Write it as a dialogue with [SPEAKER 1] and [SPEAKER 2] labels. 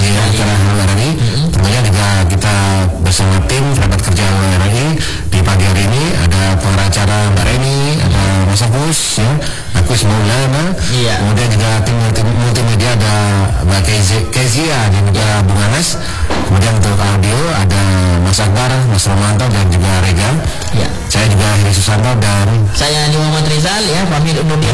[SPEAKER 1] lagi ya acara HURI. Tentunya juga kita bersama tim rapat kerja HURI di pagi hari ini ada pengacara Mbak Reni, ada Mas Agus ya, Agus Maulana, kemudian juga tim multimedia ada Mbak Kezia dan juga Bung Anas. Kemudian untuk audio ada Mas Akbar, Mas Romanto dan juga Rega. Saya juga Heri Susanto dan
[SPEAKER 2] saya Andi Muhammad Rizal ya, pamit undur diri.